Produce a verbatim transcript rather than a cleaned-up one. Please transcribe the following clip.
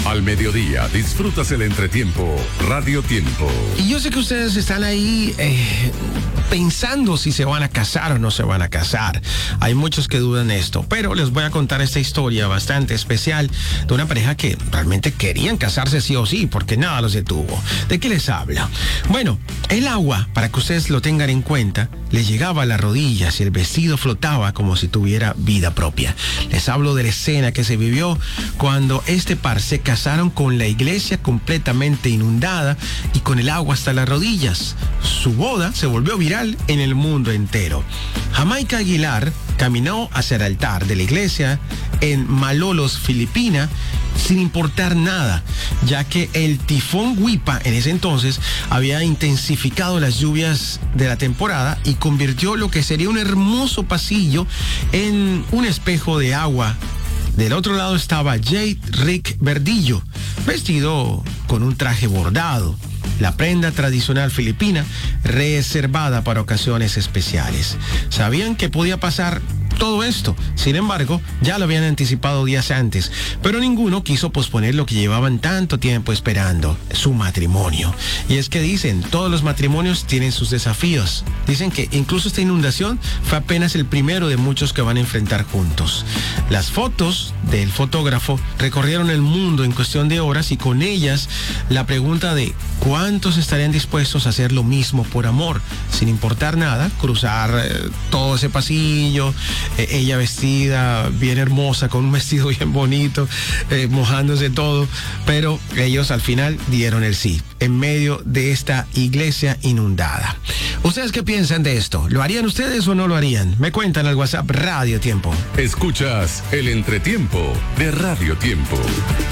Al mediodía disfrutas el entretiempo Radio Tiempo. Y yo sé que ustedes están ahí eh, pensando si se van a casar o no se van a casar. Hay muchos que dudan esto, pero les voy a contar esta historia bastante especial de una pareja que realmente querían casarse sí o sí, porque nada los detuvo. ¿De qué les habla? Bueno, el agua, para que ustedes lo tengan en cuenta, le llegaba a las rodillas y el vestido flotaba como si tuviera vida propia. Les hablo de la escena que se vivió cuando este par se casaron con la iglesia completamente inundada y con el agua hasta las rodillas. Su boda se volvió viral en el mundo entero. Jamaica Aguilar caminó hacia el altar de la iglesia en Malolos, Filipinas, sin importar nada, ya que el tifón Wipa en ese entonces había intensificado las lluvias de la temporada y convirtió lo que sería un hermoso pasillo en un espejo de agua. Del otro lado estaba Jade Rick Verdillo, vestido con un traje bordado, la prenda tradicional filipina reservada para ocasiones especiales. Sabían que podía pasar todo esto, sin embargo, ya lo habían anticipado días antes, pero ninguno quiso posponer lo que llevaban tanto tiempo esperando, su matrimonio. Y es que dicen, todos los matrimonios tienen sus desafíos. Dicen que incluso esta inundación fue apenas el primero de muchos que van a enfrentar juntos. Las fotos del fotógrafo recorrieron el mundo en cuestión de horas y con ellas la pregunta de ¿cuántos estarían dispuestos a hacer lo mismo por amor? Sin importar nada, cruzar eh, todo ese pasillo, eh, ella vestida bien hermosa, con un vestido bien bonito, eh, mojándose todo, pero ellos al final dieron el sí, en medio de esta iglesia inundada. ¿Ustedes qué piensan de esto? ¿Lo harían ustedes o no lo harían? Me cuentan al WhatsApp Radio Tiempo. Escuchas el entretiempo de Radio Tiempo.